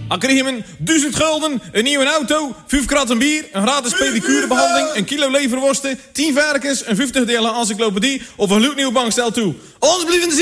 Dan kreeg je hem 1000 gulden, een nieuwe auto, 5 kratten bier, een gratis pedicurebehandeling, een kilo leverworsten, 10 varkens, een 50 delen encyclopedie of een gloednieuw bankstel toe. Ons blijven